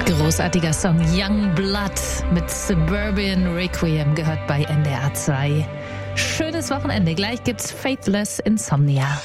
Großartiger Song Young Blood mit Suburban Requiem gehört bei NDR 2. Schönes Wochenende. Gleich gibt's Faithless Insomnia.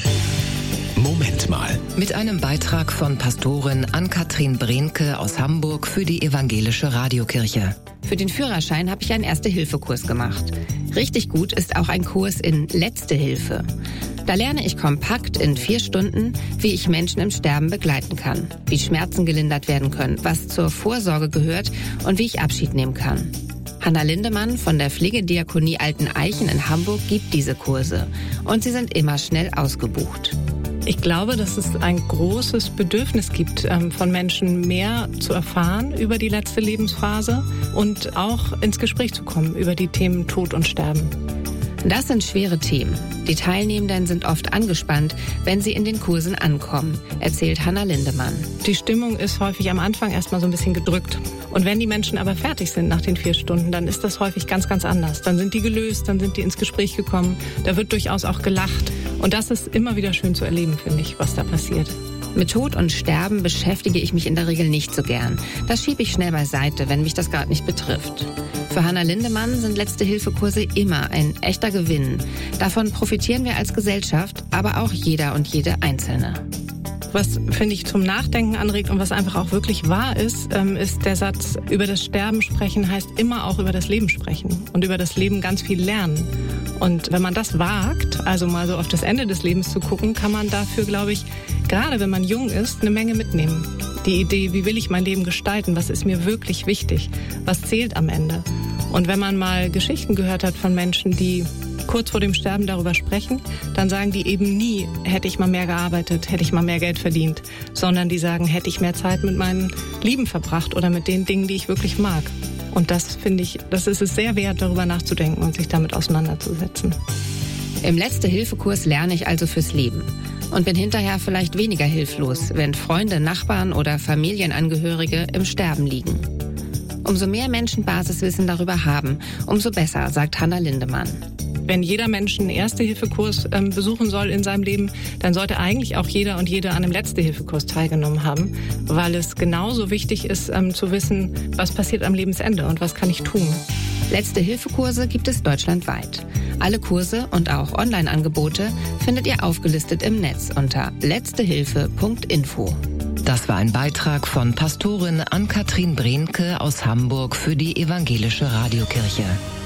Moment mal. Mit einem Beitrag von Pastorin Ann-Kathrin Brehnke aus Hamburg für die Evangelische Radiokirche. Für den Führerschein habe ich einen Erste-Hilfe-Kurs gemacht. Richtig gut ist auch ein Kurs in Letzte Hilfe. Da lerne ich kompakt in 4 Stunden, wie ich Menschen im Sterben begleiten kann, wie Schmerzen gelindert werden können, was zur Vorsorge gehört und wie ich Abschied nehmen kann. Hanna Lindemann von der Pflegediakonie Alten Eichen in Hamburg gibt diese Kurse und sie sind immer schnell ausgebucht. Ich glaube, dass es ein großes Bedürfnis gibt, von Menschen mehr zu erfahren über die letzte Lebensphase und auch ins Gespräch zu kommen über die Themen Tod und Sterben. Das sind schwere Themen. Die Teilnehmenden sind oft angespannt, wenn sie in den Kursen ankommen, erzählt Hanna Lindemann. Die Stimmung ist häufig am Anfang erstmal so ein bisschen gedrückt. Und wenn die Menschen aber fertig sind nach den 4 Stunden, dann ist das häufig ganz, ganz anders. Dann sind die gelöst, dann sind die ins Gespräch gekommen. Da wird durchaus auch gelacht. Und das ist immer wieder schön zu erleben, finde ich, was da passiert. Mit Tod und Sterben beschäftige ich mich in der Regel nicht so gern. Das schiebe ich schnell beiseite, wenn mich das gerade nicht betrifft. Für Hanna Lindemann sind Letzte-Hilfe-Kurse immer ein echter Gewinn. Davon profitieren wir als Gesellschaft, aber auch jeder und jede Einzelne. Was, finde ich, zum Nachdenken anregt und was einfach auch wirklich wahr ist, ist der Satz, über das Sterben sprechen heißt immer auch über das Leben sprechen und über das Leben ganz viel lernen. Und wenn man das wagt, also mal so auf das Ende des Lebens zu gucken, kann man dafür, glaube ich, gerade wenn man jung ist, eine Menge mitnehmen. Die Idee, wie will ich mein Leben gestalten, was ist mir wirklich wichtig, was zählt am Ende. Und wenn man mal Geschichten gehört hat von Menschen, die kurz vor dem Sterben darüber sprechen, dann sagen die eben nie, hätte ich mal mehr gearbeitet, hätte ich mal mehr Geld verdient, sondern die sagen, hätte ich mehr Zeit mit meinen Lieben verbracht oder mit den Dingen, die ich wirklich mag. Und das finde ich, das ist es sehr wert, darüber nachzudenken und sich damit auseinanderzusetzen. Im Letzte-Hilfe-Kurs lerne ich also fürs Leben und bin hinterher vielleicht weniger hilflos, wenn Freunde, Nachbarn oder Familienangehörige im Sterben liegen. Umso mehr Menschen Basiswissen darüber haben, umso besser, sagt Hanna Lindemann. Wenn jeder Mensch einen Erste-Hilfe-Kurs besuchen soll in seinem Leben, dann sollte eigentlich auch jeder und jede an einem Letzte-Hilfe-Kurs teilgenommen haben, weil es genauso wichtig ist, zu wissen, was passiert am Lebensende und was kann ich tun. Letzte-Hilfe-Kurse gibt es deutschlandweit. Alle Kurse und auch Online-Angebote findet ihr aufgelistet im Netz unter letztehilfe.info. Das war ein Beitrag von Pastorin Ann-Kathrin Brehnke aus Hamburg für die Evangelische Radiokirche.